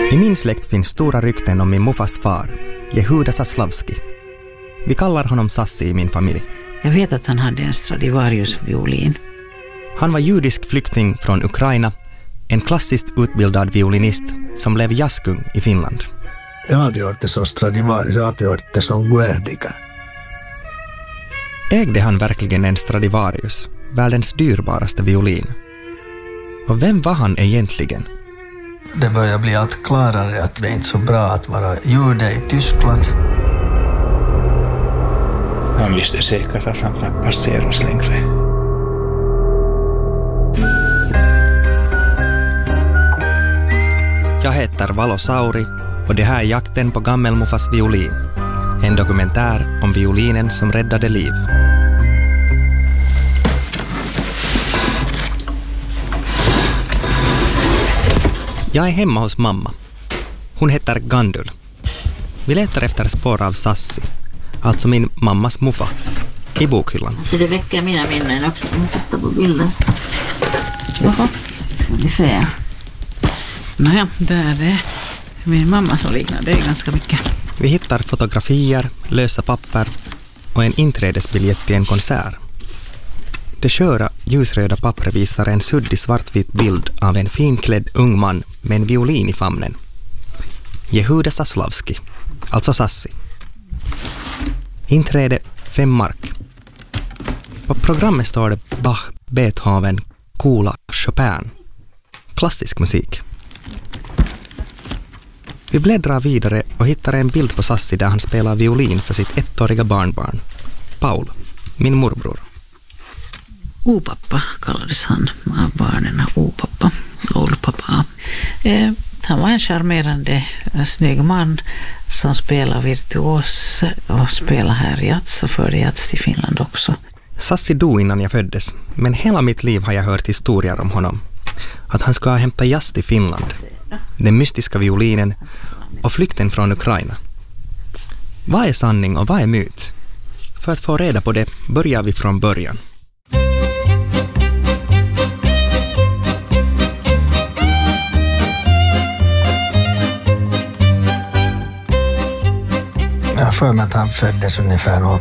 I min släkt finns stora rykten om min muffas far, Jehuda Zaslavski. Vi kallar honom Sassi i min familj. Jag vet att han hade en Stradivarius-violin. Han var judisk flykting från Ukraina, en klassiskt utbildad violinist som blev jazzkung i Finland. Jag hade gjort det som Stradivarius, jag hade gjort det som Guerdica. Ägde han verkligen en Stradivarius, världens dyrbaraste violin? Och vem var han egentligen? Det börjar bli allt klarare att det är inte så bra att vara jude i Tyskland. Han visste säkert att han kan passera oss längre. Jag heter Valo Sauri och det här är Jakten på gammelmuffas violin. En dokumentär om violinen som räddade liv. Jag är hemma hos mamma. Hon heter Gandul. Vi letar efter spår av Sassi, alltså min mammas muffa, i bokhyllan. Så det väcker mina minnen också. Jag tittar på bilden. Jaha, ska vi se. Nåja, där är det min mamma som liknar det ganska mycket. Vi hittar fotografier, lösa papper och en inträdesbiljett till en konsert. Det sköra ljusröda pappret visar en suddig svartvit bild av en finklädd ung man med en violin i famnen. Jehuda Zaslavski, alltså Sassi. Inträde 5 mark. På programmet står det Bach, Beethoven, Kula, Chopin. Klassisk musik. Vi bläddrar vidare och hittar en bild på Sassi där han spelar violin för sitt 1-åriga barnbarn, Paul, min morbror. Opappa kallades han av barnen, opappa, oldpappa. Han var en charmerande, snygg man som spelar virtuos och spelar här jazz och förde jazz till Finland också. Sassi dog innan jag föddes, men hela mitt liv har jag hört historier om honom. Att han skulle ha hämtat jazz till Finland, den mystiska violinen och flykten från Ukraina. Vad är sanning och vad är myt? För att få reda på det börjar vi från början. Jag för mig att han föddes ungefär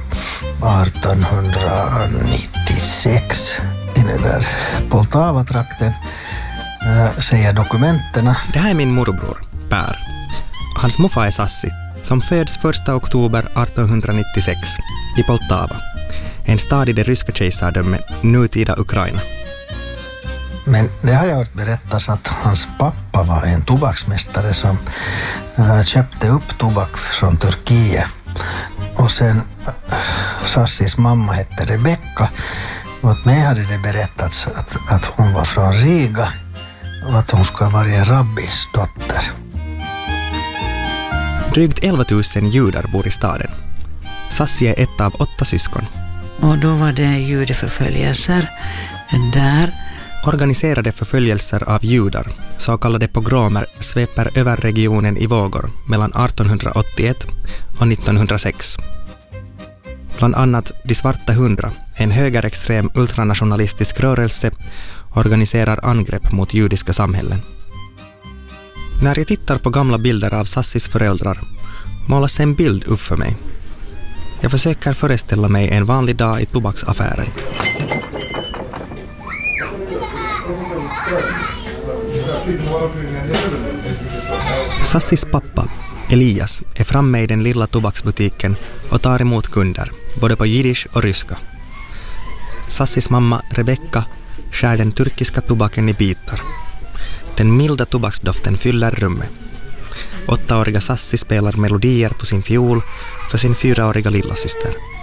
1896 i den där Poltava-trakten, säger dokumenterna. Det här är min morbror, Per. Hans muffa är Sassi, som föds 1 oktober 1896 i Poltava, en stad i det ryska kejsardömet, nutida Ukraina. Men det har jag hört berättas att hans pappa var en tobaksmästare som köpte upp tobak från Turkiet. Och sen Sassis mamma hette Rebecka. Och åt mig hade det berättats att hon var från Riga och att hon skulle vara en rabbins dotter. Drygt 11 000 judar bor i staden. Sassi är ett av 8 syskon. Och då var det judeförföljelser där. Organiserade förföljelser av judar, så kallade pogromer, sveper över regionen i vågor mellan 1881 och 1906. Bland annat De svarta 100, en högerextrem ultranationalistisk rörelse, organiserar angrepp mot judiska samhällen. När jag tittar på gamla bilder av Sassis föräldrar målas en bild upp för mig. Jag försöker föreställa mig en vanlig dag i tobaksaffären. Sassis pappa, Elias, är framme i den lilla tobaksbutiken och tar emot kunder, både på jiddisch och ryska. Sassis mamma, Rebecka, skär den turkiska tobaken i bitar. Den milda tobaksdoften fyller rummet. 8-åriga Sassi spelar melodier på sin fiol för sin 4-åriga lillasyster.